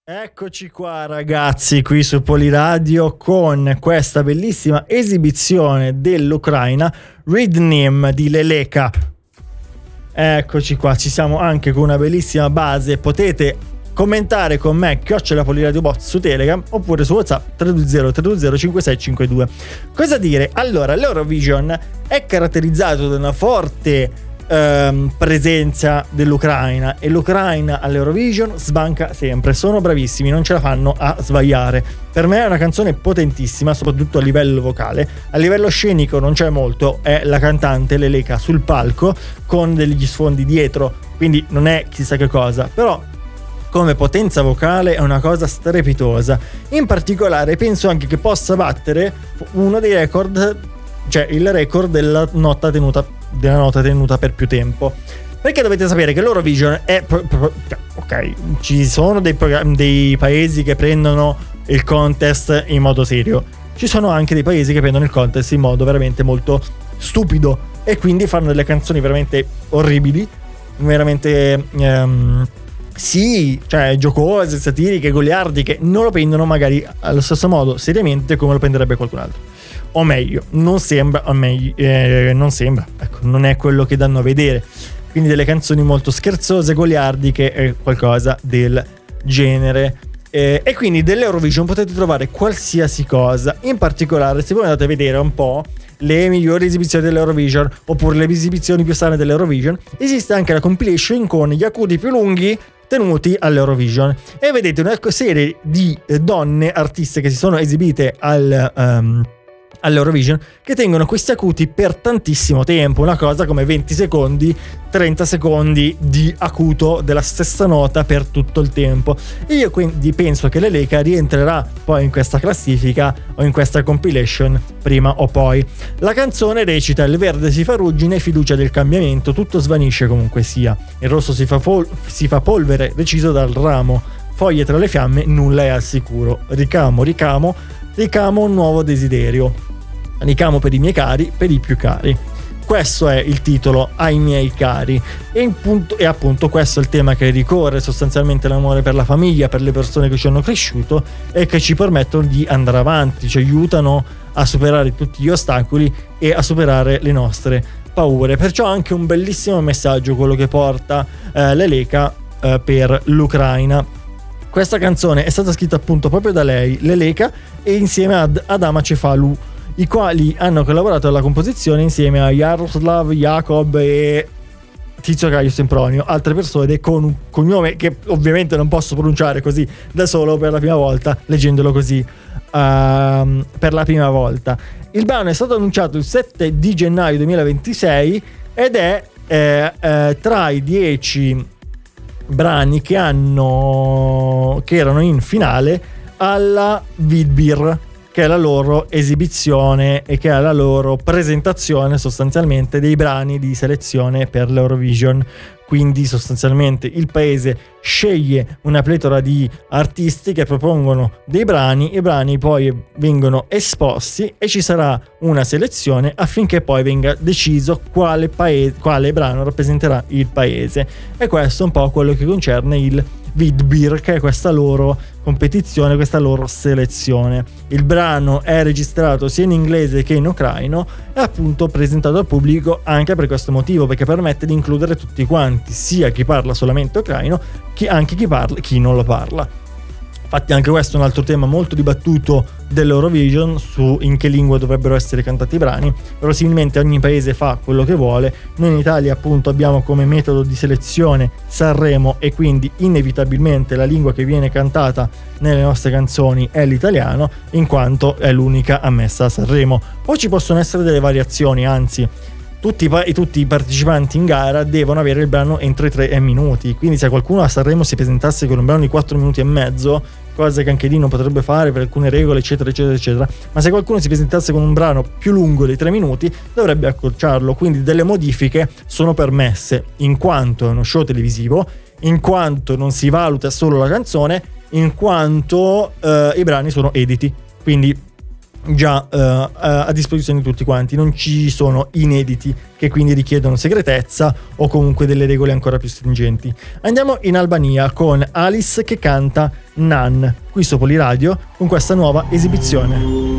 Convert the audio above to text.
Eccoci qua ragazzi, qui su Poliradio con questa bellissima esibizione dell'Ucraina, Ridnim di Leleka. Eccoci qua, ci siamo anche con una bellissima base, potete commentare con me @Poliradiobot su Telegram oppure su WhatsApp 320-320-5652. Cosa dire? Allora, l'Eurovision è caratterizzato da una forte presenza dell'Ucraina e l'Ucraina all'Eurovision sbanca sempre, sono bravissimi, non ce la fanno a sbagliare. Per me è una canzone potentissima, soprattutto a livello vocale. A livello scenico non c'è molto, è la cantante Leleka sul palco con degli sfondi dietro, quindi non è chissà che cosa, però come potenza vocale è una cosa strepitosa. In particolare penso anche che possa battere uno dei record, cioè il record della nota tenuta per più tempo, perché dovete sapere che l'Eurovision è ok, ci sono dei paesi che prendono il contest in modo serio, ci sono anche dei paesi che prendono il contest in modo veramente molto stupido e quindi fanno delle canzoni veramente orribili, veramente cioè giocose, satiriche, goliardiche, non lo prendono magari allo stesso modo seriamente come lo prenderebbe qualcun altro. O meglio, non sembra, ecco, non è quello che danno a vedere. Quindi delle canzoni molto scherzose, goliardiche e qualcosa del genere. E quindi dell'Eurovision potete trovare qualsiasi cosa. In particolare, se voi andate a vedere un po' le migliori esibizioni dell'Eurovision oppure le esibizioni più strane dell'Eurovision, esiste anche la compilation con gli acuti più lunghi tenuti all'Eurovision e vedete una serie di donne artiste che si sono esibite all'Eurovision che tengono questi acuti per tantissimo tempo, una cosa come 20 secondi, 30 secondi di acuto della stessa nota per tutto il tempo. E io quindi penso che Leleka rientrerà poi in questa classifica o in questa compilation prima o poi. La canzone recita: il verde si fa ruggine, fiducia del cambiamento, tutto svanisce comunque sia, il rosso si fa polvere deciso dal ramo, foglie tra le fiamme, nulla è al sicuro, ricamo un nuovo desiderio, ricamo per i miei cari, per i più cari. Questo è il titolo, ai miei cari, e appunto questo è il tema che ricorre sostanzialmente l'amore per la famiglia, per le persone che ci hanno cresciuto e che ci permettono di andare avanti, ci aiutano a superare tutti gli ostacoli e a superare le nostre paure. Perciò anche un bellissimo messaggio quello che porta Leleka per l'Ucraina. Questa canzone è stata scritta appunto proprio da lei, Leleka, e insieme ad Adama Cefalu, i quali hanno collaborato alla composizione insieme a Jaroslav Jacob e Tizio Caio Sempronio, altre persone con un cognome che ovviamente non posso pronunciare così da solo per la prima volta, leggendolo così per la prima volta. Il brano è stato annunciato il 7 di gennaio 2026 ed è tra i 10 brani che erano in finale alla Vidbir, che è la loro esibizione e che è la loro presentazione sostanzialmente dei brani di selezione per l'Eurovision. Quindi sostanzialmente il paese sceglie una pletora di artisti che propongono dei brani, i brani poi vengono esposti e ci sarà una selezione affinché poi venga deciso quale brano rappresenterà il paese. E questo è un po' quello che concerne il Vidbir, che è questa loro competizione, questa loro selezione. Il brano è registrato sia in inglese che in ucraino e appunto presentato al pubblico anche per questo motivo, perché permette di includere tutti quanti, sia chi parla solamente ucraino che anche chi non lo parla. Infatti anche questo è un altro tema molto dibattuto dell'Eurovision, su in che lingua dovrebbero essere cantati i brani. Verosimilmente ogni paese fa quello che vuole. Noi in Italia appunto abbiamo come metodo di selezione Sanremo e quindi inevitabilmente la lingua che viene cantata nelle nostre canzoni è l'italiano, in quanto è l'unica ammessa a Sanremo. Poi ci possono essere delle variazioni, anzi tutti i partecipanti in gara devono avere il brano entro i 3 minuti, quindi se qualcuno a Sanremo si presentasse con un brano di 4 minuti e mezzo, cosa che anche lì non potrebbe fare per alcune regole eccetera eccetera eccetera, ma se qualcuno si presentasse con un brano più lungo di 3 minuti dovrebbe accorciarlo. Quindi delle modifiche sono permesse in quanto è uno show televisivo, in quanto non si valuta solo la canzone, in quanto i brani sono editi, quindi già a disposizione di tutti quanti, non ci sono inediti che quindi richiedono segretezza o comunque delle regole ancora più stringenti. Andiamo in Albania con Alice che canta Nan qui su Poliradio con questa nuova esibizione.